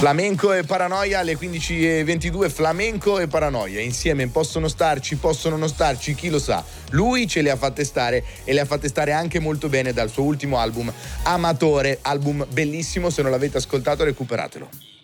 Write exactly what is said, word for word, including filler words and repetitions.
Flamenco e Paranoia alle quindici e ventidue. Flamenco e Paranoia insieme possono starci, possono non starci, chi lo sa. Lui ce le ha fatte stare e le ha fatte stare anche molto bene dal suo ultimo album Amatore, album bellissimo, se non l'avete ascoltato recuperatelo.